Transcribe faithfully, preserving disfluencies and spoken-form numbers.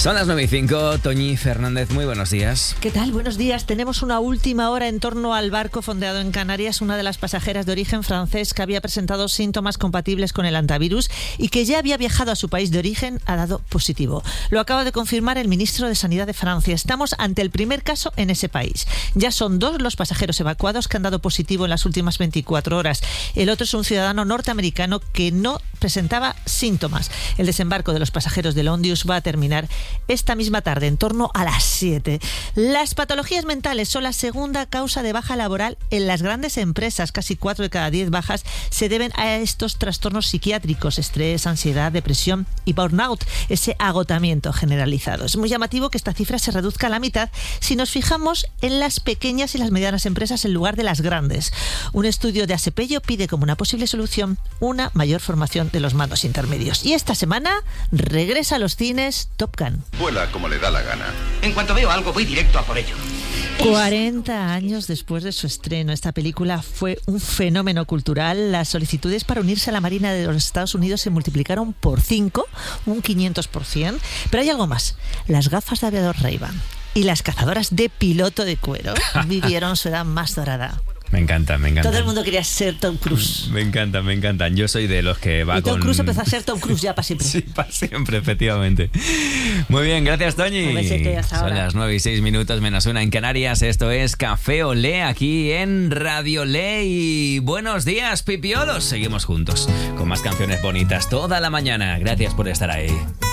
Son las nueve y cinco, Toñi Fernández, muy buenos días. ¿Qué tal? Buenos días. Tenemos una última hora en torno al barco fondeado en Canarias. Una de las pasajeras de origen francés que había presentado síntomas compatibles con el hantavirus y que ya había viajado a su país de origen ha dado positivo. Lo acaba de confirmar el ministro de Sanidad de Francia. Estamos ante el primer caso en ese país. Ya son dos los pasajeros evacuados que han dado positivo en las últimas veinticuatro horas. El otro es un ciudadano norteamericano que no presentaba síntomas. El desembarco de los pasajeros del Ondius va a terminar esta misma tarde, en torno a las siete. Las patologías mentales son la segunda causa de baja laboral en las grandes empresas. Casi cuatro de cada diez bajas se deben a estos trastornos psiquiátricos: estrés, ansiedad, depresión y burnout, ese agotamiento generalizado. Es muy llamativo que esta cifra se reduzca a la mitad si nos fijamos en las pequeñas y las medianas empresas en lugar de las grandes. Un estudio de Asepello pide como una posible solución una mayor formación de los mandos intermedios. Y esta semana regresa a los cines Top Gun. Vuela como le da la gana. En cuanto veo algo, voy directo a por ello. cuarenta años después de su estreno, esta película fue un fenómeno cultural. Las solicitudes para unirse a la Marina de los Estados Unidos se multiplicaron por cinco, un quinientos por ciento. Pero hay algo más. Las gafas de aviador Ray-Ban y las cazadoras de piloto de cuero vivieron su edad más dorada. Me encanta, me encanta. Todo el mundo quería ser Tom Cruise. Me encanta, me encantan. Yo soy de los que va y Tom con... Cruise empezó a ser Tom Cruise ya para siempre. Sí, para siempre, efectivamente. Muy bien, gracias, Toñi. Un besete, hasta ahora. Son las nueve y seis minutos menos una en Canarias. Esto es Café Olé aquí en Radio Olé. Y buenos días, pipiolos. Seguimos juntos con más canciones bonitas toda la mañana. Gracias por estar ahí.